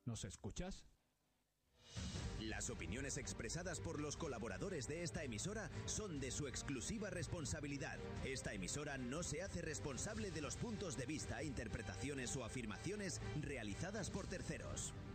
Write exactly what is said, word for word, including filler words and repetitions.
¿Nos escuchas? Las opiniones expresadas por los colaboradores de esta emisora son de su exclusiva responsabilidad. Esta emisora no se hace responsable de los puntos de vista, interpretaciones o afirmaciones realizadas por terceros.